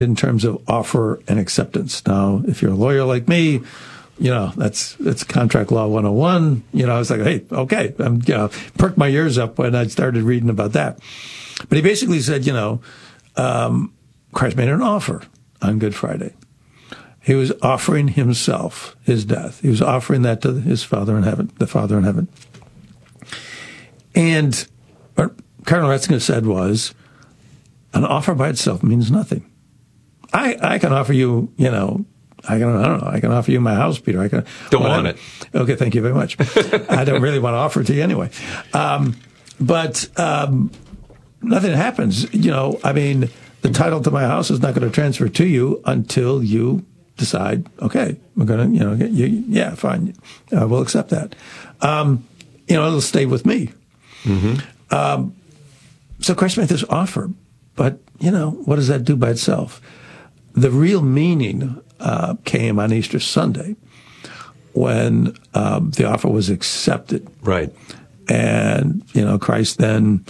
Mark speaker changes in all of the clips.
Speaker 1: in terms of offer and acceptance. Now, if you're a lawyer like me, that's contract law 101. I was like, hey, okay, perked my ears up when I started reading about that. But he basically said, Christ made an offer on Good Friday. He was offering himself, his death. He was offering that to his Father in heaven, the Father in heaven. And what Cardinal Ratzinger said was, an offer by itself means nothing. I can offer you, I can offer you my house, Peter.
Speaker 2: Don't want it.
Speaker 1: Okay, thank you very much. I don't really want to offer it to you anyway. But nothing happens. The title to my house is not going to transfer to you until you decide, okay, we're going to, fine, we'll accept that. It'll stay with me. Mm-hmm. So Christ made this offer, but, what does that do by itself? The real meaning came on Easter Sunday when the offer was accepted.
Speaker 2: Right.
Speaker 1: And, Christ then,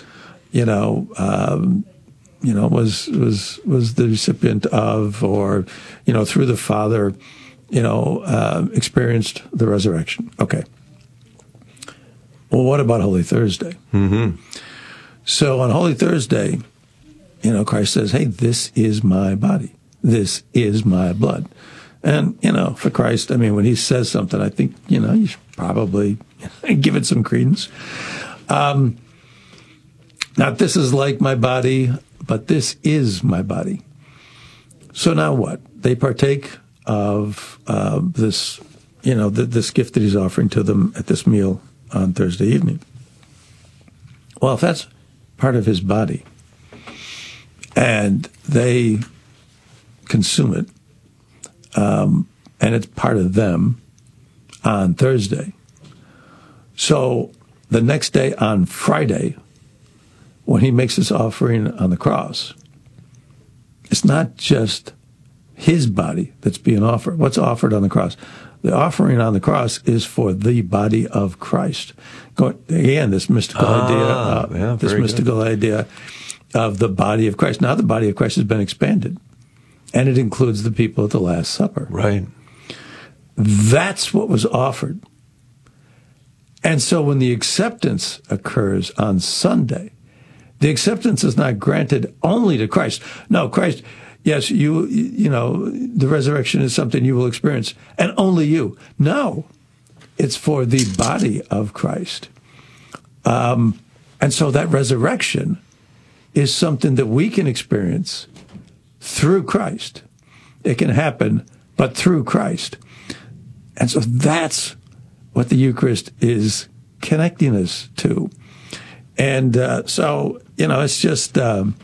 Speaker 1: was the recipient of, or, through the Father, experienced the resurrection. Okay. Well, what about Holy Thursday?
Speaker 2: Mm-hmm.
Speaker 1: So on Holy Thursday, Christ says, hey, this is my body. This is my blood. And, for Christ, when he says something, I think, you should probably give it some credence. Not this is like my body, but this is my body. So now what? They partake of this, this gift that he's offering to them at this meal on Thursday evening. Well, if that's part of his body, and they consume it, and it's part of them on Thursday. So the next day, on Friday, when he makes this offering on the cross, it's not just his body that's being offered. What's offered on the cross? The offering on the cross is for the body of Christ. Again, this mystical idea of the body of Christ. Now the body of Christ has been expanded, and it includes the people at the Last Supper.
Speaker 2: Right.
Speaker 1: That's what was offered. And so when the acceptance occurs on Sunday, the acceptance is not granted only to Christ. No, Christ, yes, the resurrection is something you will experience, and only you. No, it's for the body of Christ. And so that resurrection is something that we can experience through Christ. It can happen, but through Christ. And so that's what the Eucharist is connecting us to. And so, it's just,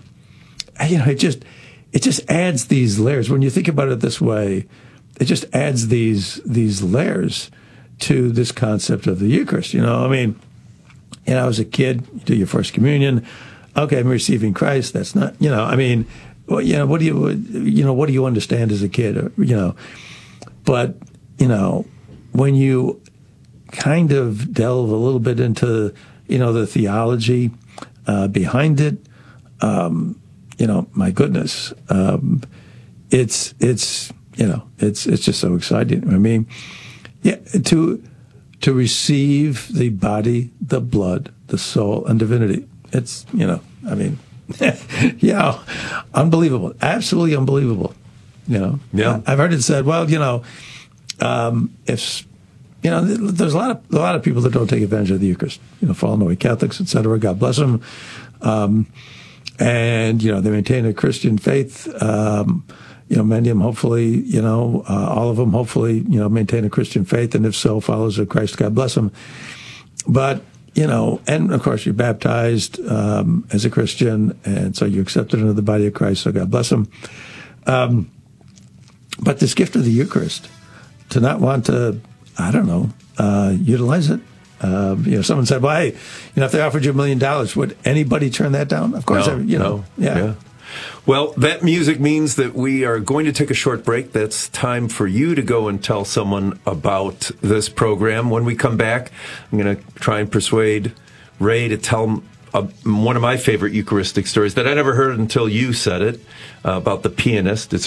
Speaker 1: it just adds these layers. When you think about it this way, it just adds these layers to this concept of the Eucharist. As a kid, you do your first communion. Okay, I'm receiving Christ. That's not, what do you understand as a kid? But, when you kind of delve a little bit into, the theology behind it, my goodness, it's just so exciting. To receive the body, the blood, the soul, and divinity. It's, unbelievable, absolutely unbelievable.
Speaker 2: Yeah.
Speaker 1: I've heard it said, well, if there's a lot of people that don't take advantage of the Eucharist. Fallen away Catholics, etc. God bless them, and they maintain a Christian faith. Many of them, hopefully, all of them, hopefully, maintain a Christian faith, and if so, followers of Christ. God bless them. But and of course, you're baptized as a Christian, and so you're accepted into the body of Christ. So God bless them. But this gift of the Eucharist, to not want to, utilize it. Someone said, well, hey, if they offered you $1 million, would anybody turn that down? Of course,
Speaker 2: no.
Speaker 1: Yeah.
Speaker 2: Well, that music means that we are going to take a short break. That's time for you to go and tell someone about this program. When we come back, I'm going to try and persuade Ray to tell one of my favorite Eucharistic stories that I never heard until you said it, about the pianist. It's